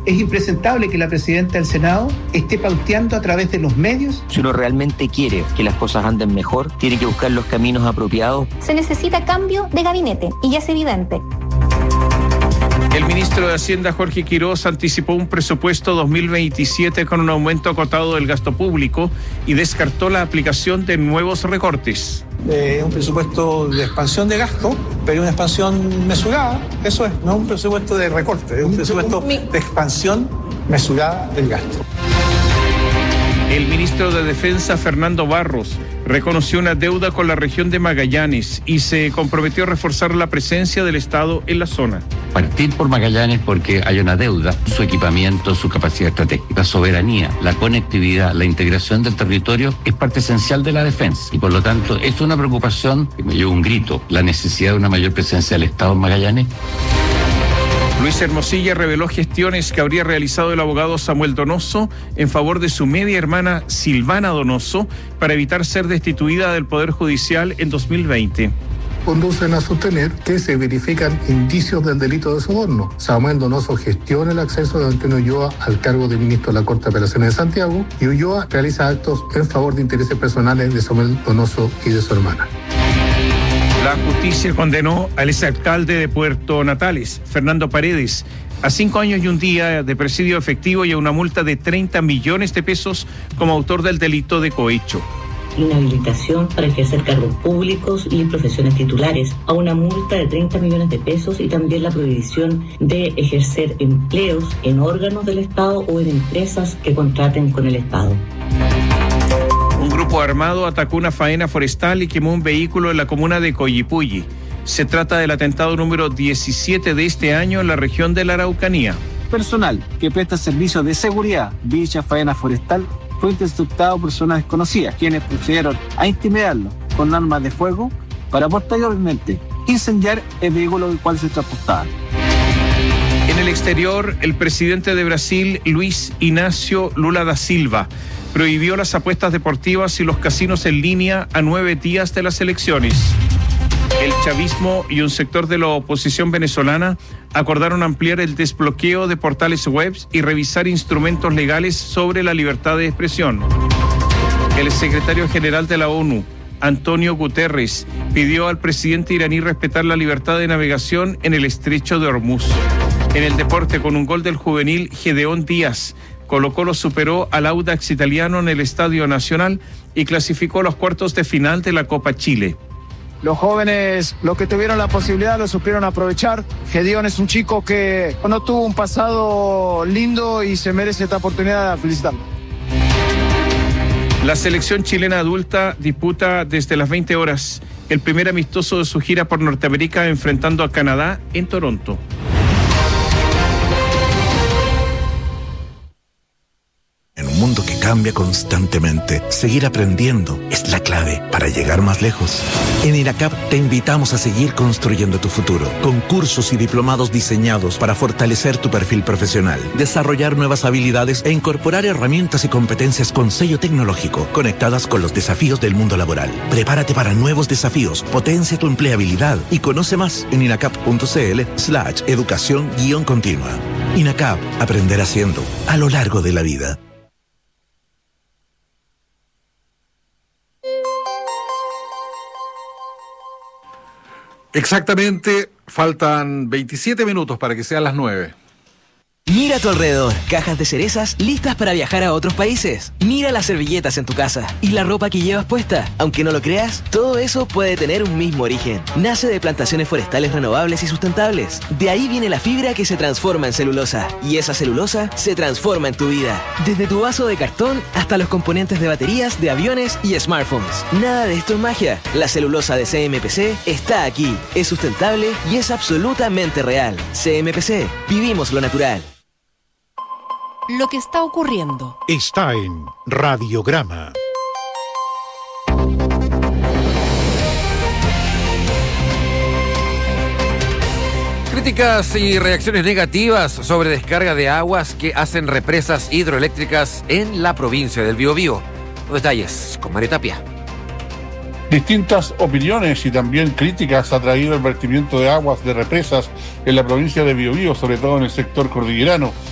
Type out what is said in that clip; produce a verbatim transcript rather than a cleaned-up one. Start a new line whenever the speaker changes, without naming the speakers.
Es impresentable que la presidenta del Senado esté pauteando a través de los medios.
Si uno realmente quiere que las cosas anden mejor, tiene que buscar los caminos apropiados.
Se necesita cambio de gabinete y ya es evidente.
El ministro de Hacienda, Jorge Quiroz, anticipó un presupuesto dos mil veintisiete con un aumento acotado del gasto público y descartó la aplicación de nuevos recortes.
Es eh, un presupuesto de expansión de gasto, pero una expansión mesurada, eso es, no un presupuesto de recorte, es un presupuesto de expansión mesurada del gasto.
El ministro de Defensa, Fernando Barros, reconoció una deuda con la región de Magallanes y se comprometió a reforzar la presencia del Estado en la zona.
Partir por Magallanes porque hay una deuda, su equipamiento, su capacidad estratégica, la soberanía, la conectividad, la integración del territorio es parte esencial de la defensa y por lo tanto es una preocupación que me lleva un grito, la necesidad de una mayor presencia del Estado en Magallanes.
Luis Hermosilla reveló gestiones que habría realizado el abogado Samuel Donoso en favor de su media hermana Silvana Donoso para evitar ser destituida del Poder Judicial en dos mil veinte.
Conducen a sostener que se verifican indicios del delito de soborno. Samuel Donoso gestiona el acceso de Antonio Ulloa al cargo de ministro de la Corte de Apelaciones de Santiago y Ulloa realiza actos en favor de intereses personales de Samuel Donoso y de su hermana.
La justicia condenó al exalcalde de Puerto Natales, Fernando Paredes, a cinco años y un día de presidio efectivo y a una multa de treinta millones de pesos como autor del delito de cohecho.
Inhabilitación para ejercer cargos públicos y profesiones titulares, a una multa de treinta millones de pesos y también la prohibición de ejercer empleos en órganos del Estado o en empresas que contraten con el Estado.
Un grupo armado atacó una faena forestal y quemó un vehículo en la comuna de Coyipulli. Se trata del atentado número diecisiete de este año en la región de la Araucanía.
Personal que presta servicio de seguridad dicha faena forestal fue interceptado por personas desconocidas, quienes procedieron a intimidarlo con armas de fuego para posteriormente incendiar el vehículo del cual se transportaban.
En el exterior, el presidente de Brasil, Luis Inácio Lula da Silva, prohibió las apuestas deportivas y los casinos en línea a nueve días de las elecciones. El chavismo y un sector de la oposición venezolana acordaron ampliar el desbloqueo de portales web y revisar instrumentos legales sobre la libertad de expresión. El secretario general de la ONU, Antonio Guterres, pidió al presidente iraní respetar la libertad de navegación en el estrecho de Hormuz. En el deporte, con un gol del juvenil Gedeón Díaz, Colo-Colo superó al Audax italiano en el Estadio Nacional y clasificó a los cuartos de final de la Copa Chile.
Los jóvenes, los que tuvieron la posibilidad, lo supieron aprovechar. Gedeón es un chico que no tuvo un pasado lindo y se merece esta oportunidad de felicitarlo.
La selección chilena adulta disputa desde las veinte horas el primer amistoso de su gira por Norteamérica enfrentando a Canadá en Toronto.
En un mundo que cambia constantemente, seguir aprendiendo es la clave para llegar más lejos. En INACAP te invitamos a seguir construyendo tu futuro, con cursos y diplomados diseñados para fortalecer tu perfil profesional, desarrollar nuevas habilidades e incorporar herramientas y competencias con sello tecnológico, conectadas con los desafíos del mundo laboral. Prepárate para nuevos desafíos, potencia tu empleabilidad y conoce más en inacap.cl slash educación guión continua. INACAP, aprender haciendo, a lo largo de la vida.
Exactamente, faltan veintisiete minutos para que sean las nueve.
Mira a tu alrededor, cajas de cerezas listas para viajar a otros países. Mira las servilletas en tu casa y la ropa que llevas puesta. Aunque no lo creas, todo eso puede tener un mismo origen. Nace de plantaciones forestales renovables y sustentables. De ahí viene la fibra que se transforma en celulosa. Y esa celulosa se transforma en tu vida. Desde tu vaso de cartón hasta los componentes de baterías, de aviones y smartphones. Nada de esto es magia. La celulosa de C M P C está aquí. Es sustentable y es absolutamente real. C M P C. Vivimos lo natural.
Lo que está ocurriendo
está en Radiograma.
Críticas y reacciones negativas sobre descarga de aguas que hacen represas hidroeléctricas en la provincia del Biobío. Los detalles con Mario Tapia.
Distintas opiniones y también críticas ha traído el vertimiento de aguas de represas en la provincia de Biobío, sobre todo en el sector cordillerano.